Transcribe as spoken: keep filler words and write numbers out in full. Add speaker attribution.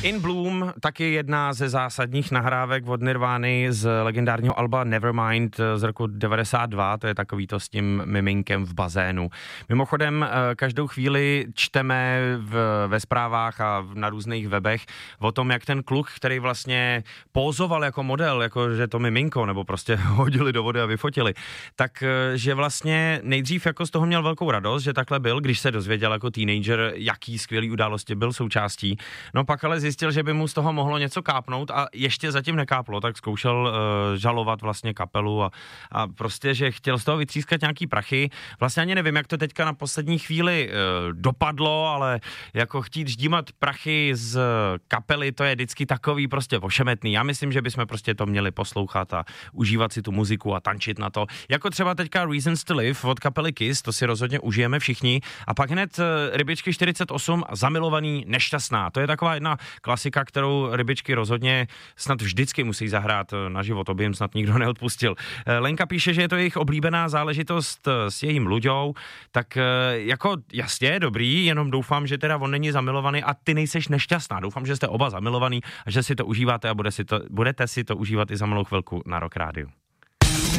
Speaker 1: In Bloom, taky jedna ze zásadních nahrávek od Nirvány z legendárního alba Nevermind z roku devadesát dva, to je takový to s tím miminkem v bazénu. Mimochodem, každou chvíli čteme v, ve zprávách a na různých webech o tom, jak ten kluk, který vlastně pózoval jako model, jako že to miminko, nebo prostě hodili do vody a vyfotili, tak že vlastně nejdřív jako z toho měl velkou radost, že takhle byl, když se dozvěděl jako teenager, jaký skvělý události byl součástí. No pak ale zjistil, že by mu z toho mohlo něco kápnout a ještě zatím nekáplo, tak zkoušel uh, žalovat vlastně kapelu a, a prostě, že chtěl z toho vytřískat nějaký prachy. Vlastně ani nevím, jak to teďka na poslední chvíli uh, dopadlo, ale jako chtít ždímat prachy z kapely, to je vždycky takový prostě ošemetný. Já myslím, že bychom prostě to měli poslouchat a užívat si tu muziku a tančit na to. Jako třeba teďka Reasons to Live od kapely Kiss, to si rozhodně užijeme všichni. A pak hned uh, Rybičky čtyřicet osm, Zamilovaný, nešťastná. To je taková jedna klasika, kterou Rybičky rozhodně snad vždycky musí zahrát naživo, to by jim snad nikdo neodpustil. Lenka píše, že je to jejich oblíbená záležitost s jejím Luďou, tak jako jasně, dobrý, jenom doufám, že teda on není zamilovaný a ty nejseš nešťastná. Doufám, že jste oba zamilovaný a že si to užíváte a bude si to, budete si to užívat i za malou chvilku na Rock Rádiu.